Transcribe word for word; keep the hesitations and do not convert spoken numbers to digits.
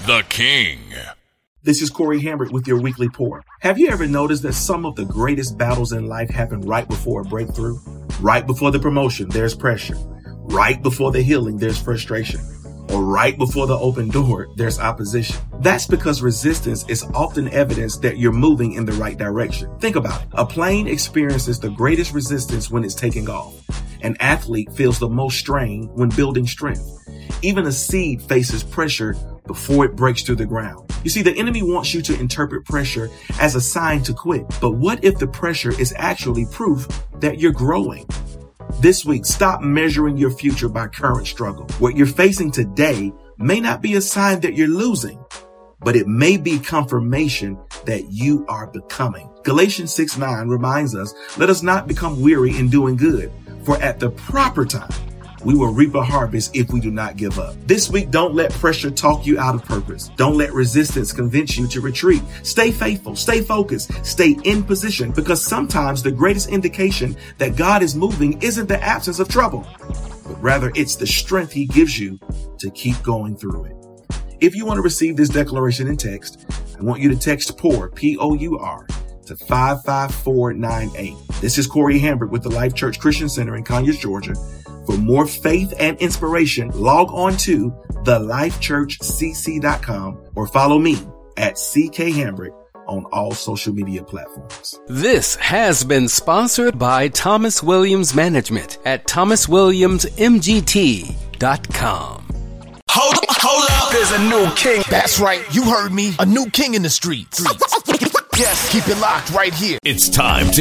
the King. This is Corey Hambert with your weekly pour. Have you ever noticed that some of the greatest battles in life happen right before a breakthrough? Right before the promotion, there's pressure. Right before the healing, there's frustration. Or right before the open door, there's opposition. That's because resistance is often evidence that you're moving in the right direction. Think about it. A plane experiences the greatest resistance when it's taking off. An athlete feels the most strain when building strength. Even a seed faces pressure before it breaks through the ground. You see, the enemy wants you to interpret pressure as a sign to quit. But what if the pressure is actually proof that you're growing? This week, stop measuring your future by current struggle. What you're facing today may not be a sign that you're losing, but it may be confirmation that you are becoming. Galatians six nine reminds us, let us not become weary in doing good, for at the proper time, we will reap a harvest if we do not give up. This week, don't let pressure talk you out of purpose. Don't let resistance convince you to retreat. Stay faithful, stay focused, stay in position, because sometimes the greatest indication that God is moving isn't the absence of trouble, but rather it's the strength he gives you to keep going through it. If you want to receive this declaration in text, I want you to text POUR, P O U R, to five five four nine eight. This is Corey Hambert with the Life Church Christian Center in Conyers, Georgia. For more faith and inspiration, log on to the life church c c dot com or follow me at C K Hambrick on all social media platforms. This has been sponsored by Thomas Williams Management at thomas williams m g t dot com. Hold up, hold up. There's a new king. That's right. You heard me. A new king in the streets. Yes, keep it locked right here. It's time to